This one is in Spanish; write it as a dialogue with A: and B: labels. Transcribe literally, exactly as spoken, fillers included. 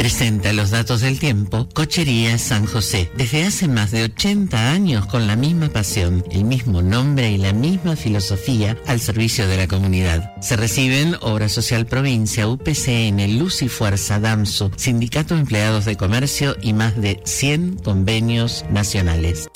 A: Presenta los datos del tiempo Cochería San José. Desde hace más de ochenta años con la misma pasión, el mismo nombre y la misma filosofía al servicio de la comunidad. Se reciben Obra Social Provincia, U P C N, Luz y Fuerza, DAMSO, Sindicato de Empleados de Comercio y más de cien convenios nacionales.